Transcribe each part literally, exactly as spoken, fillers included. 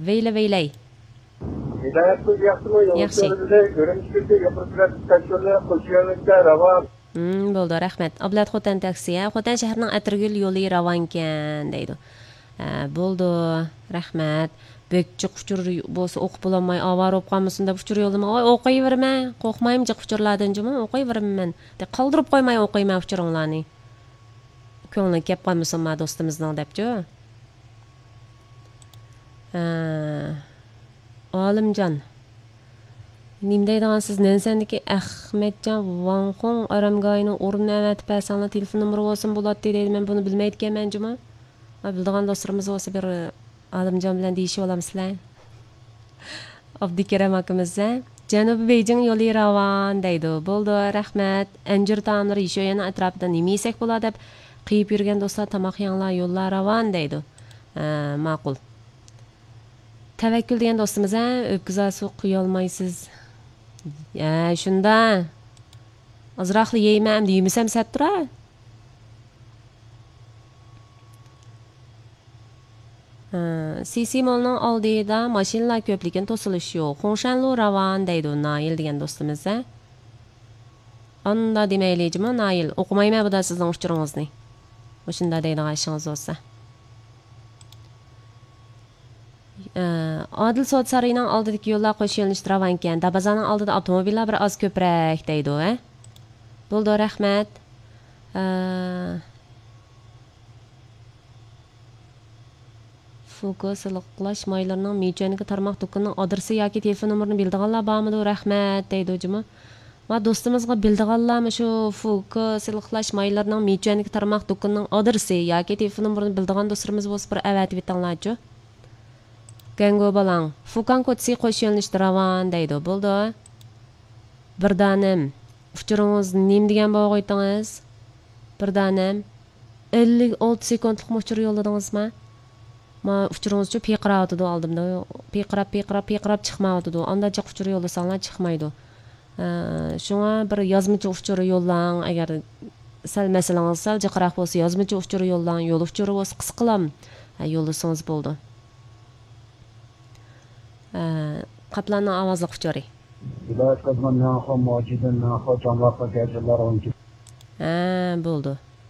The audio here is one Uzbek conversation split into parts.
veyle veyley. Hidayetli yaptırma Yaxshi. yolcularında görünüşlerde yapılan taksiyonlar koşuyanlıkta rava. Hmm, bo'ldi, rahmat. Ablat Xotan taksi, ha? Xotan shahrining Atirgul yo'li ravon ekan, deydi. Ha, bo'ldi, rahmat. Bekchi quchur bo'lsa o'qib bo'lolmay avaro bo'lib qolmasin deb quchur yo'lima. Voy, o'qiyverma. Qo'rqmayman jiq quchurlardan jima, o'qiyveraman. De qoldirib qo'ymay o'qiyman quchuringlarni. Ko'ngli kelib qolmasin ma do'stimizning debchi. Ha. Olimjon. Nim deydigan siz Nensendiki Ahmetjon Vanxon Aramgayning o'rnini avatib bersanlar telefon nomeri olsin bo'ladi deydi. Men buni bilmaydiganman jima. Ha, bildigan do'stlarimiz bo'lsa bir Olimjon bilan deyishib olamsizlar. Abdikaram akamiz, Janubiy Beyjing yo'li ravon deydi. Bo'ldi, rahmat. Anjir taomlari Yishoyani atrofida nima yesak bo'ladi deb qiyib yurgan do'stlar tamoq yanglar yo'llar ravon deydi. Ha, ma'qul. Tavakkul degan do'stimiz, ha, o'pkizasi qiya olmaysiz. Ya, shunda. Azroqli yeyman, yemisam sattura. Sisi molning oldida mashinalar ko'pligidan to'silish yo'q. Xo'shanlu ravon deydi Nail degan do'stimiz, ha. Anda demaylikmi, Nail, o'qimayman bu da sizning uchuringizni. O'shunda deydigan ishingiz bo'lsa. Adil Sot Sarayning oldidagi yo'llar qo'sh yo'lnish ravon ekan. Dabazaning oldida avtomobillar bir oz ko'proq deydi, ha. Bo'ldi, rahmat. Fuko siliqlash maylarning mechaniga tarmoq do'konining adresi yoki telefon nomerini bildiganlar bormi? Rahmat deydi o'jimi. Va do'stimizga bildiganlarmi shu Fuko siliqlash maylarning mechaniga tarmoq do'konining adresi yoki telefon nomerini bildigan do'stlarimiz bo'lsa bir avatib etinglarchi. Gango balang. Fukan kotsi qo'sh yo'lnish ravon deydi. Bo'ldi. Birdanim. Uchuringiz nim degan bo'g'i aytingiz? Birdanim. ellik olti sekundlik uchur yo'lladingizmi? Ma uchuringizcha piqirab oldimda. Piqirab, piqirab, piqirab chiqmaydi. Anda jiq uchur yo'lasanglar chiqmaydi. Shunga bir yozmacha uchur yo'llang. Agar sal masalangiz sal jiqroq bo'lsa yozmacha uchur yo'llang. Yo'l uchuri bo'lsa qisqilam. Yo'lasangiz bo'ldi. Qaplanning ovozli uchuri. Hidayet kazman naho mojidin naho jonlarga gajirlar o'nchi. Ha, bo'ldi.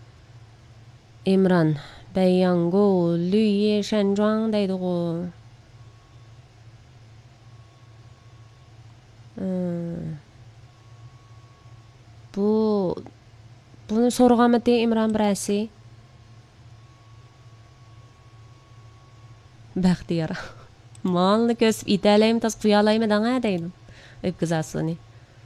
Imron Bayango Lüye Shanzhuang deydi go. Bu buni so'rag'amdi Imron birasi. Baxtiyor. Malni ko'sib italayim tas quyalaymi danga deydi. O'pkizasini.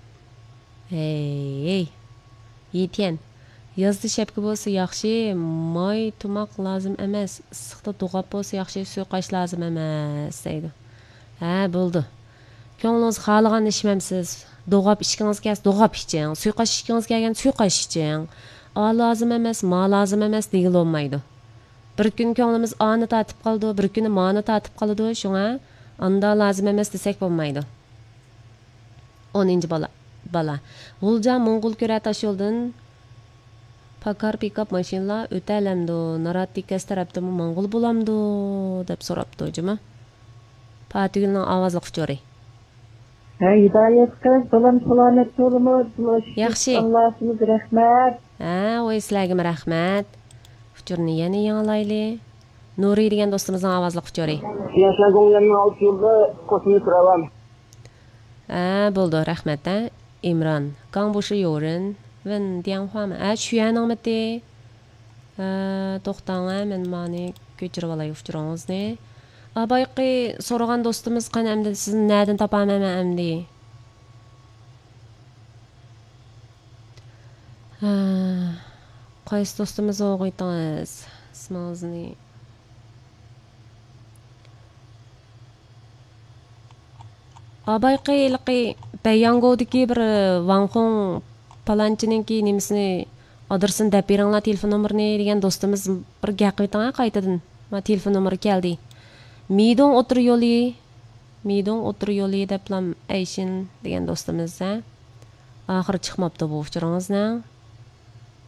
Hey, hey. Yetyen. Yozda shapka bo'lsa yaxshi, moy tumoq lozim emas. Issiqda to'g'ab bo'lsa yaxshi, suv lozim emas deydi. Ha, bo'ldi. Ko'nglingiz xohlagan ishmamsiz. To'g'ab ishkingiz kelsa to'g'ab iching. Suv qash ishkingiz kelgan suv qash iching. A lozim emas, ma lozim emas deyilolmaydi. Bir kun ko'nglimiz ani tatib qoldi, bir kuni mani tatib qoladi, shunga anda lozim emas desak bo'lmaydi. o'ninchi bola. Bala. G'ulja Mo'ng'ul ko'ra tash yo'ldan Pakar pikap mashinalar o'talamdi. Narattikas tarafdami Mo'ng'ul bo'lamdi deb so'rabdi o'jimi. Patigilning ovozli quchori. Ha, hidayat qiz, bilan salomat bo'limi? Yaxshi. Allohimiz rahmat. Ha, voy sizlarga rahmat. Quchurni yana yangilayli. Nuri degan do'stimizning ovozli quchori. Yashagonlarning olti yo'lda kosmik ravon. Ha, bo'ldi, rahmat, ha. Imron, 刚不是有人问电话吗？啊，全能没得。呃，to'xtang, men mani ko'chirib olay uchuringizni. Abayqi so'ragan do'stimiz qani endi sizni nerdan topaman endi? Ha, qaysi do'stimiz o'g'aytingiz? Ismingizni. Abayqi ilqi Bayangodagi bir Vanxon palanchininki nimisini adresini deb beringlar, telefon nomerini degan do'stimiz bir gap aytgan qaytadan. Ma telefon nomeri keldi. Midong o'tir yo'li, Midong o'tir yo'li deb lam Ayshin degan do'stimiz, ha. Oxiri chiqmabdi bu uchuringizdan.